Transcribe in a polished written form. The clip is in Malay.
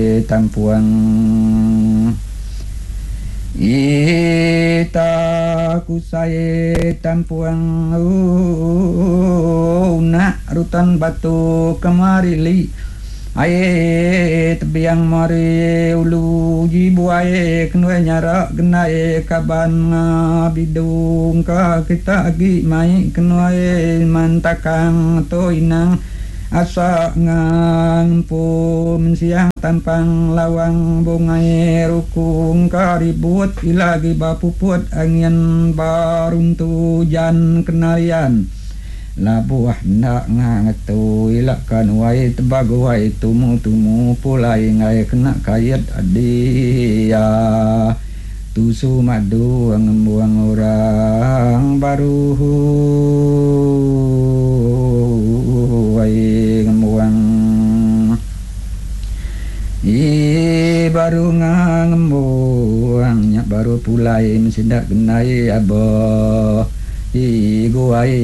tampuang ita kusaye tampuang una rutan batu kemarili aye tebiang mari ulu jibuaye kenwe nyara genaye kaban bidung ka kita agi mai kenwe mantakang to inang asa ngampu mensiang tampang lawang bungai rukung karibut ilagi bapuput angin baruntu jan kenalian labuah nak ngangatu ilakan wai tebagu wai tumu pulai ngai kena kayat adia tusu madu ngembuang orang baru wai ngembuang baru ngembuang nyak baru pulai mensidak genai abah guai